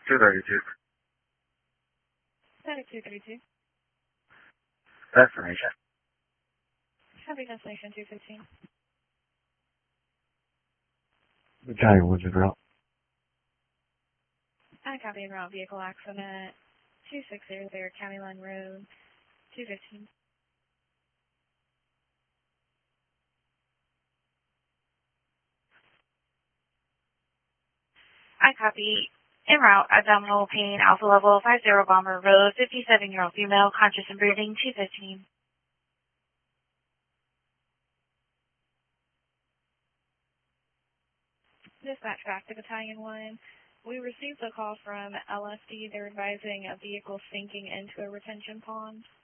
232. Static 232. Destination. Copy destination 215. Battalion, what's your route? I copy en route vehicle accident 260 there, County Line Road 215. I copy en route abdominal pain Alpha Level 50 Bomber Road 57-year-old female conscious and breathing 215. Dispatch back to Battalion 1. We received a call from LSD. They're advising a vehicle sinking into a retention pond.